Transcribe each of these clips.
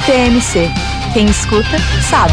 TMC. Quem escuta, sabe.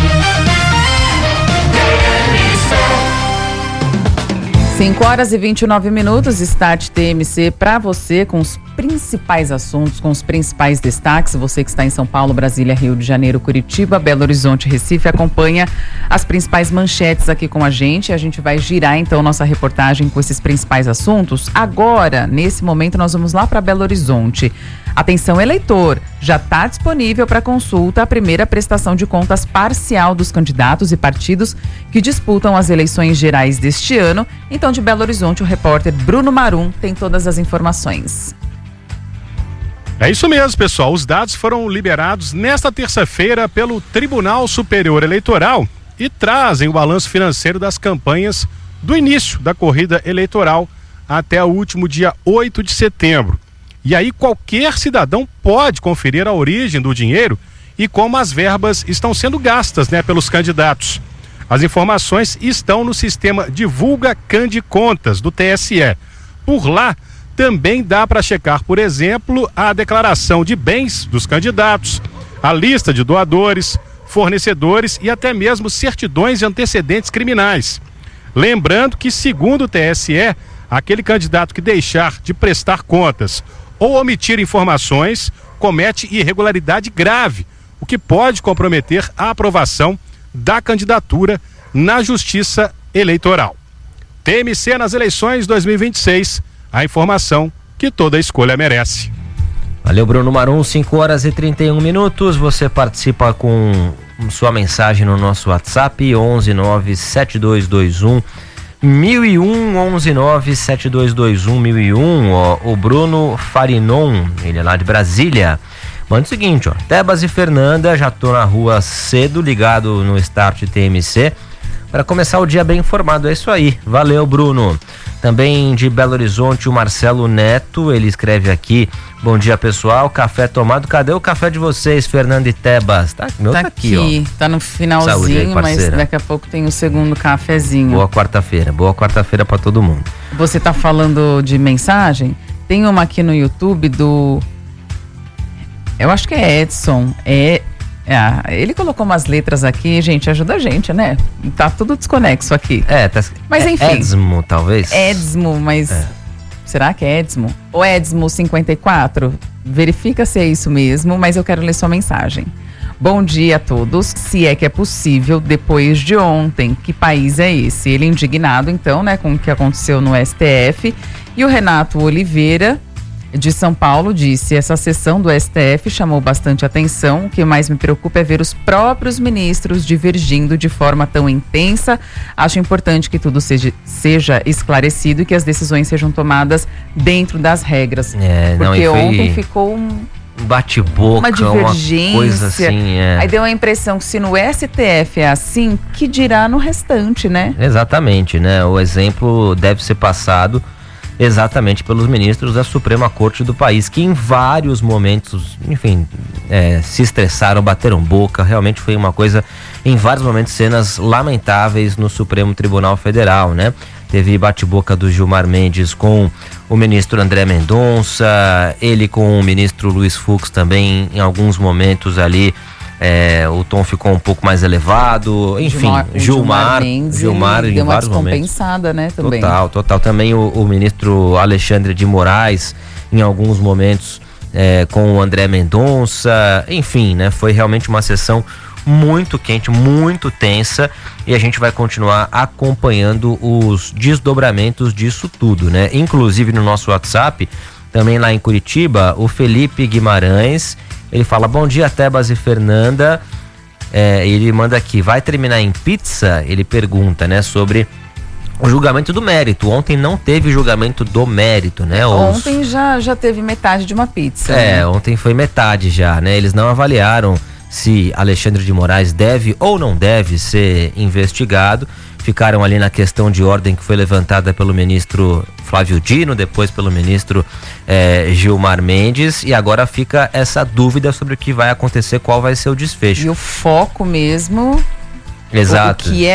5h29, Start TMC para você com os principais assuntos, com os principais destaques. Você que está em São Paulo, Brasília, Rio de Janeiro, Curitiba, Belo Horizonte, Recife, acompanha as principais manchetes aqui com a gente. A gente vai girar então nossa reportagem com esses principais assuntos. Agora, nesse momento, nós vamos lá para Belo Horizonte. Atenção, eleitor, já está disponível para consulta a primeira prestação de contas parcial dos candidatos e partidos que disputam as eleições gerais deste ano. Então, de Belo Horizonte, o repórter Bruno Marum tem todas as informações. É isso mesmo, pessoal. Os dados foram liberados nesta terça-feira pelo Tribunal Superior Eleitoral e trazem o balanço financeiro das campanhas do início da corrida eleitoral até o último dia 8 de setembro. E aí qualquer cidadão pode conferir a origem do dinheiro e como as verbas estão sendo gastas, pelos candidatos. As informações estão no sistema Divulga Cande Contas do TSE. Por lá também dá para checar, por exemplo, a declaração de bens dos candidatos, a lista de doadores, fornecedores e até mesmo certidões de antecedentes criminais. Lembrando que, segundo o TSE, aquele candidato que deixar de prestar contas ou omitir informações comete irregularidade grave, o que pode comprometer a aprovação da candidatura na Justiça Eleitoral. TMC nas eleições 2026, a informação que toda escolha merece. Valeu, Bruno Marum. 5h31. Você participa com sua mensagem no nosso WhatsApp 1197221 1001, 1197221 o Bruno Farinon, ele é lá de Brasília. Manda o seguinte, Tebas e Fernanda, já tô na rua cedo, ligado no Start TMC, para começar o dia bem informado. É isso aí, valeu, Bruno. Também de Belo Horizonte, o Marcelo Neto, ele escreve aqui: bom dia, pessoal, café tomado. Cadê o café de vocês, Fernanda e Tebas? Meu tá aqui, ó. Tá no finalzinho, aí, mas daqui a pouco tem o segundo cafezinho. Boa quarta-feira pra todo mundo. Você tá falando de mensagem? Tem uma aqui no YouTube eu acho que é Edson, ele colocou umas letras aqui, gente, ajuda a gente, né? Tá tudo desconexo aqui. Mas enfim. Edsmo, talvez? Edsmo, mas será que é Edsmo? Ou Edsmo 54? Verifica se é isso mesmo, mas eu quero ler sua mensagem. Bom dia a todos, se é que é possível, depois de ontem, que país é esse? Ele indignado, então, com o que aconteceu no STF. E o Renato Oliveira, de São Paulo, disse: essa sessão do STF chamou bastante atenção. O que mais me preocupa é ver os próprios ministros divergindo de forma tão intensa. Acho importante que tudo seja esclarecido e que as decisões sejam tomadas dentro das regras. Porque ontem ficou bate-boca, uma divergência, uma coisa assim, Aí deu a impressão que se no STF é assim, que dirá no restante, né? Exatamente, O exemplo deve ser passado exatamente pelos ministros da Suprema Corte do país, que em vários momentos, se estressaram, bateram boca. Realmente foi uma coisa, em vários momentos, cenas lamentáveis no Supremo Tribunal Federal, Teve bate-boca do Gilmar Mendes com o ministro André Mendonça, ele com o ministro Luiz Fux também, em alguns momentos ali, o tom ficou um pouco mais elevado, enfim, Gilmar deu uma descompensada, também. Total, também o ministro Alexandre de Moraes, em alguns momentos, com o André Mendonça, enfim, foi realmente uma sessão muito quente, muito tensa, e a gente vai continuar acompanhando os desdobramentos disso tudo, Inclusive no nosso WhatsApp, também lá em Curitiba, o Felipe Guimarães, ele fala: bom dia, Tebas e Fernanda. Ele manda aqui: vai terminar em pizza? Ele pergunta, sobre o julgamento do mérito. Ontem não teve julgamento do mérito, Ontem já teve metade de uma pizza. Ontem foi metade já, Eles não avaliaram se Alexandre de Moraes deve ou não deve ser investigado. Ficaram ali na questão de ordem que foi levantada pelo ministro Flávio Dino, depois pelo ministro Gilmar Mendes, e agora fica essa dúvida sobre o que vai acontecer, qual vai ser o desfecho. E o foco mesmo, exato, o que é